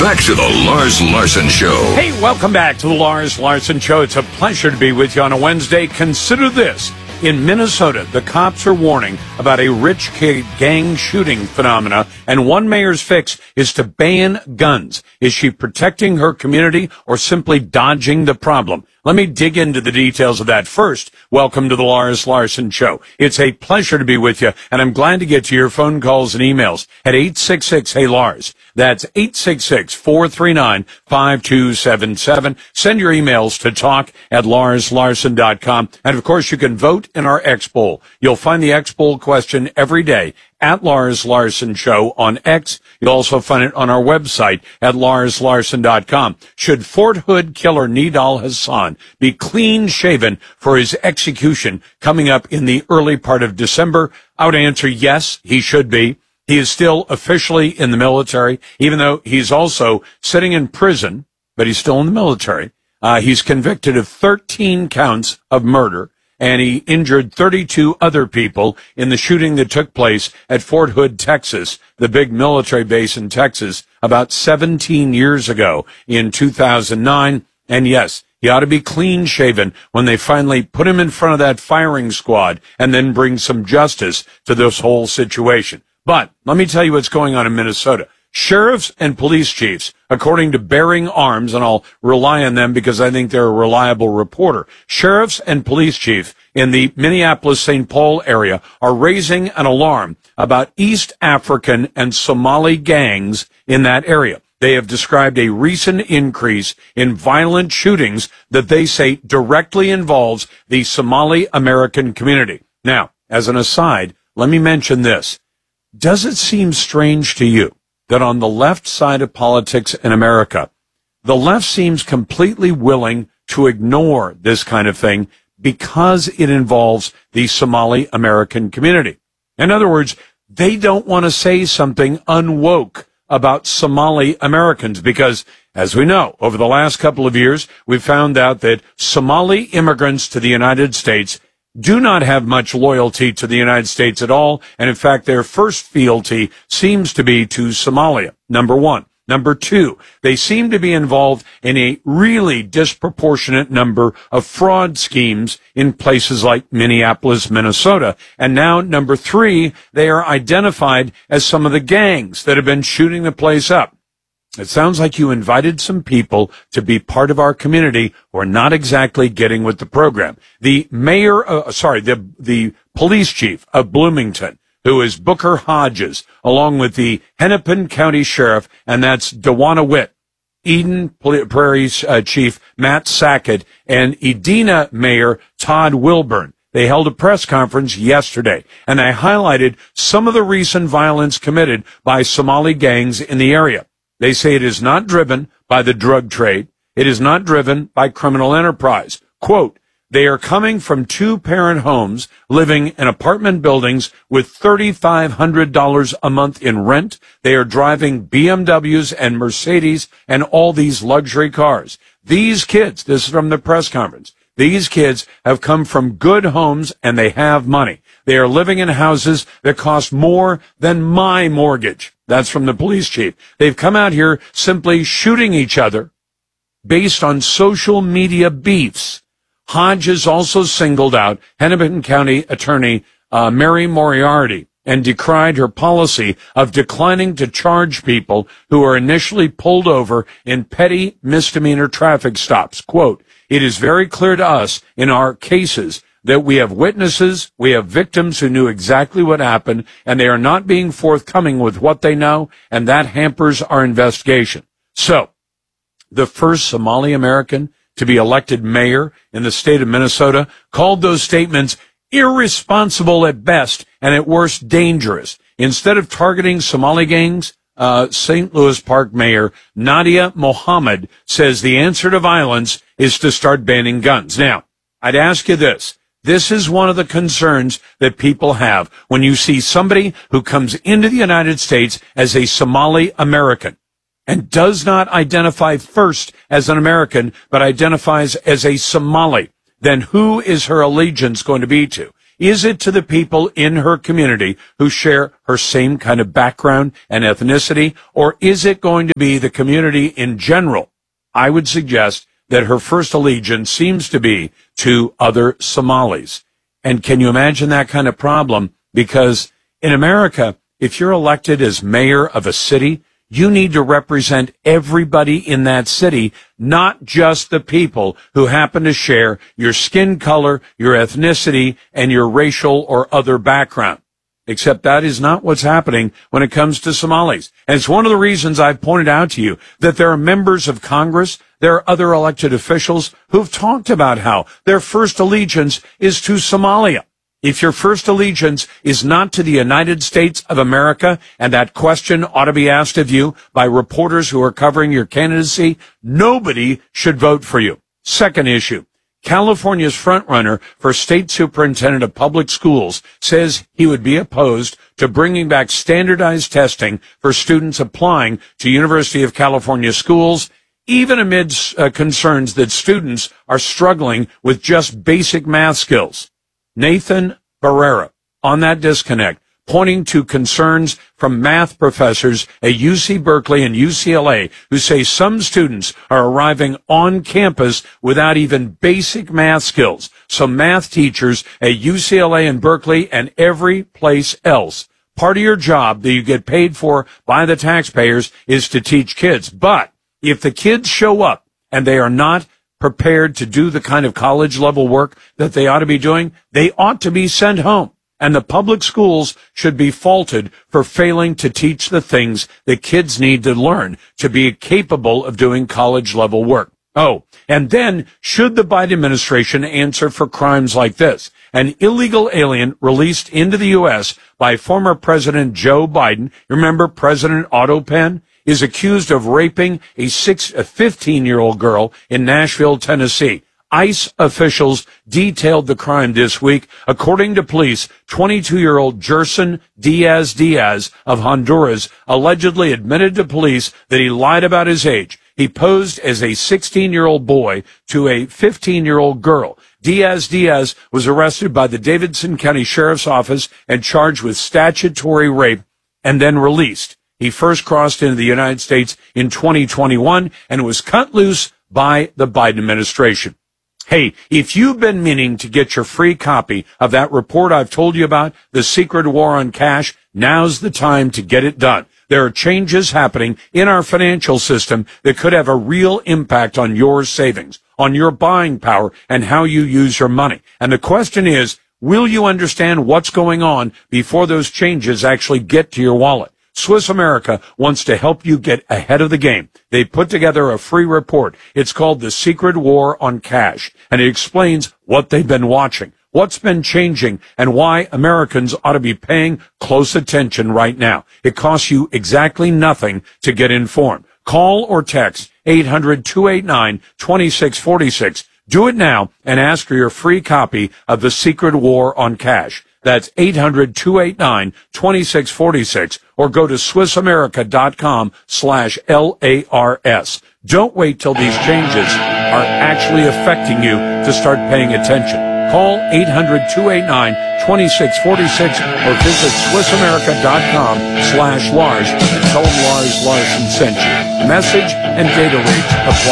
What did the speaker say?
back to the Lars Larson Show. Hey, welcome back to the Lars Larson Show. It's a pleasure to be with you on a Wednesday. Consider this. In Minnesota, the cops are warning about a rich kid gang shooting phenomena, and one mayor's fix is to ban guns. Is she protecting her community or simply dodging the problem? Let me dig into the details of that first. Welcome to the Lars Larson Show. It's a pleasure to be with you, and I'm glad to get to your phone calls and emails at 866-HEY-LARS. That's 866-439-5277. Send your emails to talk@larslarson.com. And, of course, you can vote in our X-Poll. You'll find the X-Poll question every day at Lars Larson Show on X. You'll also find it on our website at larslarson.com. Should Fort Hood killer Nidal Hasan be clean-shaven for his execution coming up in the early part of December? I would answer yes, he should be. He is still officially in the military, even though he's also sitting in prison, but he's still in the military. He's convicted of 13 counts of murder, and he injured 32 other people in the shooting that took place at Fort Hood, Texas, the big military base in Texas, about 17 years ago in 2009. And yes, he ought to be clean-shaven when they finally put him in front of that firing squad and then bring some justice to this whole situation. But let me tell you what's going on in Minnesota. Sheriffs and police chiefs, according to Bearing Arms, and I'll rely on them because I think they're a reliable reporter, sheriffs and police chiefs in the Minneapolis-St. Paul area are raising an alarm about East African and Somali gangs in that area. They have described a recent increase in violent shootings that they say directly involves the Somali American community. Now, as an aside, let me mention this. Does it seem strange to you that on the left side of politics in America, the left seems completely willing to ignore this kind of thing because it involves the Somali American community? In other words, they don't want to say something unwoke about Somali Americans because, as we know, over the last couple of years, we've found out that Somali immigrants to the United States do not have much loyalty to the United States at all, and in fact, their first fealty seems to be to Somalia, number one. Number two, they seem to be involved in a really disproportionate number of fraud schemes in places like Minneapolis, Minnesota. And now, number three, they are identified as some of the gangs that have been shooting the place up. It sounds like you invited some people to be part of our community who are not exactly getting with the program. The the police chief of Bloomington, who is Booker Hodges, along with the Hennepin County Sheriff, and that's Dewana Witt, Eden Prairie's Chief Matt Sackett, and Edina Mayor Todd Wilburn. They held a press conference yesterday, and they highlighted some of the recent violence committed by Somali gangs in the area. They say it is not driven by the drug trade. It is not driven by criminal enterprise. Quote, they are coming from two-parent homes, living in apartment buildings with $3,500 a month in rent. They are driving BMWs and Mercedes and all these luxury cars. These kids, this is from the press conference, these kids have come from good homes and they have money. They are living in houses that cost more than my mortgage. That's from the police chief. They've come out here simply shooting each other based on social media beefs. Hodges also singled out Hennepin County Attorney Mary Moriarty and decried her policy of declining to charge people who are initially pulled over in petty misdemeanor traffic stops. Quote, it is very clear to us in our cases that we have witnesses, we have victims who knew exactly what happened, and they are not being forthcoming with what they know, and that hampers our investigation. So, the first Somali American to be elected mayor in the state of Minnesota called those statements irresponsible at best and at worst dangerous. Instead of targeting Somali gangs, St. Louis Park Mayor Nadia Mohammed says the answer to violence is to start banning guns. Now, I'd ask you this. This is one of the concerns that people have when you see somebody who comes into the United States as a Somali American and does not identify first as an American, but identifies as a Somali. Then who is her allegiance going to be to? Is it to the people in her community who share her same kind of background and ethnicity, or is it going to be the community in general? I would suggest that her first allegiance seems to be to other Somalis. And can you imagine that kind of problem? Because in America, if you're elected as mayor of a city, you need to represent everybody in that city, not just the people who happen to share your skin color, your ethnicity, and your racial or other background. Except that is not what's happening when it comes to Somalis. And it's one of the reasons I've pointed out to you that there are members of Congress, there are other elected officials who've talked about how their first allegiance is to Somalia. If your first allegiance is not to the United States of America, and that question ought to be asked of you by reporters who are covering your candidacy, nobody should vote for you. Second issue. California's frontrunner for state superintendent of public schools says he would be opposed to bringing back standardized testing for students applying to University of California schools, even amidst concerns that students are struggling with just basic math skills. Nathan Barrera on that disconnect, pointing to concerns from math professors at UC Berkeley and UCLA who say some students are arriving on campus without even basic math skills. So math teachers at UCLA and Berkeley and every place else, part of your job that you get paid for by the taxpayers is to teach kids. But if the kids show up and they are not prepared to do the kind of college level work that they ought to be doing, they ought to be sent home. And the public schools should be faulted for failing to teach the things that kids need to learn to be capable of doing college level work. Oh, and then should the Biden administration answer for crimes like this? An illegal alien released into the U.S. by former President Joe Biden, remember President Otto Penn, is accused of raping a 15-year-old girl in Nashville, Tennessee. ICE officials detailed the crime this week. According to police, 22-year-old Gerson Diaz of Honduras allegedly admitted to police that he lied about his age. He posed as a 16-year-old boy to a 15-year-old girl. Diaz was arrested by the Davidson County Sheriff's Office and charged with statutory rape and then released. He first crossed into the United States in 2021 and was cut loose by the Biden administration. Hey, if you've been meaning to get your free copy of that report I've told you about, The Secret War on Cash, now's the time to get it done. There are changes happening in our financial system that could have a real impact on your savings, on your buying power, and how you use your money. And the question is, will you understand what's going on before those changes actually get to your wallet? Swiss America wants to help you get ahead of the game. They put together a free report. It's called The Secret War on Cash, and it explains what they've been watching, what's been changing, and why Americans ought to be paying close attention right now. It costs you exactly nothing to get informed. Call or text 800-289-2646. Do it now and ask for your free copy of The Secret War on Cash. That's 800-289-2646, or go to SwissAmerica.com/LARS. Don't wait till these changes are actually affecting you to start paying attention. Call 800-289-2646 or visit SwissAmerica.com/Lars and tell them Lars Larson sent you. Message and data rates apply.